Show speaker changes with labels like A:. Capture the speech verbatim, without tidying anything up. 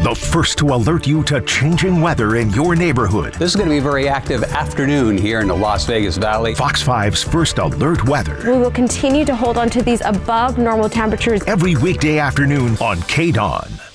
A: the first to alert you to changing weather in your neighborhood.
B: This is going to be a very active afternoon here in the Las Vegas Valley.
A: Fox five's First Alert Weather.
C: We will continue to hold on to these above normal temperatures
A: Every weekday afternoon on K D O N.